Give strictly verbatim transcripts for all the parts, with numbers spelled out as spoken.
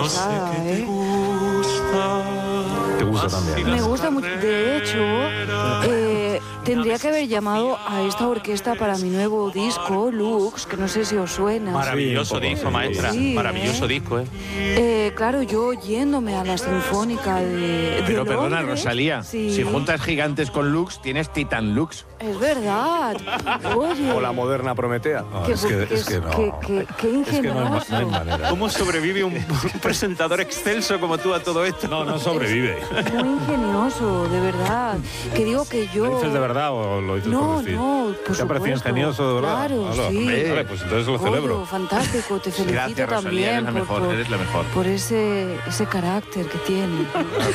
pasada, ¿eh? Te gusta también. Me gusta mucho. De hecho, eh, tendría que haber llamado a esta orquesta para mi nuevo disco, Lux, que no sé si os suena. Maravilloso Sí, disco, maestra. sí, Maravilloso ¿eh? disco, ¿eh? Eh, claro, yo yéndome a la Sinfónica de, de Pero perdona, Londres, Rosalía, sí, si juntas gigantes con Lux, tienes Titan Lux. es verdad. Oye, O la moderna Prometea. No, qué, es que, es que no. qué- qué- qué Es que no hay, ma- ingenioso. no hay manera. ¿Cómo sobrevive un, un presentador excelso como tú a todo esto? No, no sobrevive. Muy ingenioso, de verdad. Que digo que yo... ¿Lo dices de verdad o lo dices por No, decir? no, por ¿Te ha parecido supuesto. ingenioso, de verdad? Claro, Hola. sí. Vale, pues entonces lo Oye, celebro. fantástico, te felicito Gracias, Rosalía, también eres la por, mejor, por- eres la mejor. por ese, ese carácter que tiene.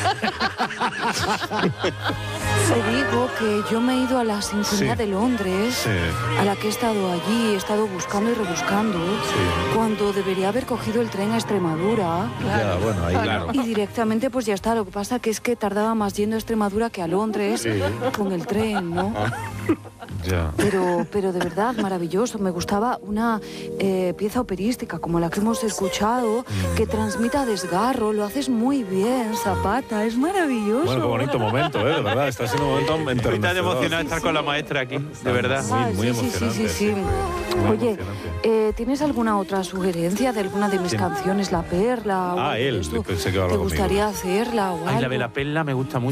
Te digo que yo me he ido a la Sinfonía Sí. de Londres, Sí. a la que he estado allí, he estado buscando y rebuscando, cuando debería haber cogido el tren a Extremadura. Ya, bueno, ahí claro. Y directamente pues ya está, lo que pasa que es que tardaba más yendo a Extremadura que a Londres con el tren, ¿no? Ya. Pero, pero de verdad, maravilloso. Me gustaba una eh, pieza operística como la que hemos escuchado, que transmita desgarro. Lo haces muy bien, Zapata. Es maravilloso. Bueno, qué bonito momento, ¿eh? De verdad, está siendo un momento Estoy tan enternecedor. emocionado de estar con la maestra aquí, de verdad. Muy, Ay, muy sí, sí, sí, emocionante. sí, sí. Muy Oye, emocionante. eh, ¿tienes alguna otra sugerencia de alguna de mis ¿Quién? canciones? La Perla. o Ah, algo de él, esto? pensé que iba a ¿Te hablar conmigo. gustaría hacerla o Ay, la algo? de la perla me gusta mucho.